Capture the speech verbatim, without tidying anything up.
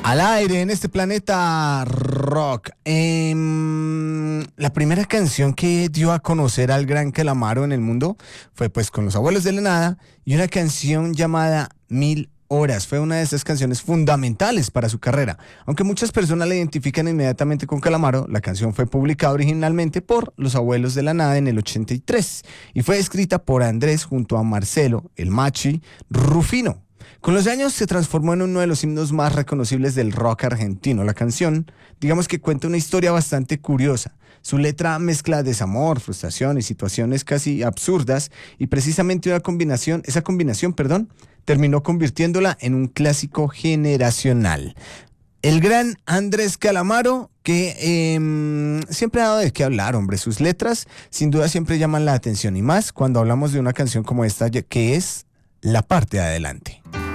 Al aire en este planeta rock. Eh, la primera canción que dio a conocer al Gran Calamaro en el mundo fue pues con Los Abuelos de la Nada y una canción llamada Mil Horas. Fue una de esas canciones fundamentales para su carrera. Aunque muchas personas la identifican inmediatamente con Calamaro, la canción fue publicada originalmente por Los Abuelos de la Nada en el ochenta y tres y fue escrita por Andrés junto a Marcelo, el Machi, Rufino. Con los años se transformó en uno de los himnos más reconocibles del rock argentino. La canción, digamos que cuenta una historia bastante curiosa. Su letra mezcla desamor, frustración y situaciones casi absurdas y precisamente una combinación, esa combinación, perdón, terminó convirtiéndola en un clásico generacional. El gran Andrés Calamaro, que eh, siempre ha dado de qué hablar, hombre. Sus letras sin duda siempre llaman la atención y más cuando hablamos de una canción como esta que es La Parte de Adelante.